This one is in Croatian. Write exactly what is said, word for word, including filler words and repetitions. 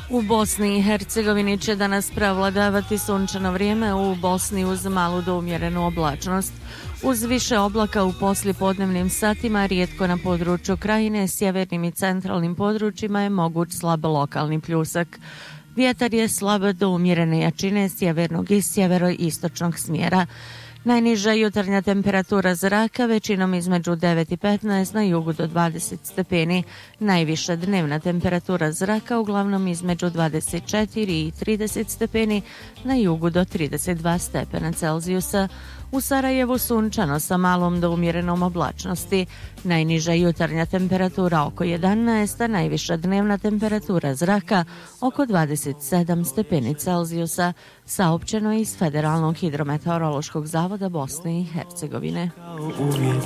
U Bosni i Hercegovini će danas prevladavati sunčano vrijeme, u Bosni uz malu do umjerenu oblačnost. Uz više oblaka u poslijepodnevnim satima, rijetko na području krajine, sjevernim i centralnim područjima je moguć slab lokalni pljusak. Vjetar je slab do umjerene jačine sjevernog i sjeveroistočnog smjera. Najniža jutarnja temperatura zraka većinom između devet i petnaest, na jugu do dvadeset stepeni. Najviša dnevna temperatura zraka uglavnom između dvadeset četiri i trideset stepeni, na jugu do trideset dva stepena Celzijusa. U Sarajevu sunčano sa malom do umjerenom oblačnosti. Najniža jutarnja temperatura oko jedanaest, a najviša dnevna temperatura zraka oko dvadeset sedam stepeni Celzijusa, saopćeno iz Federalnog hidrometeorološkog zavoda Bosne i Hercegovine. Uvijek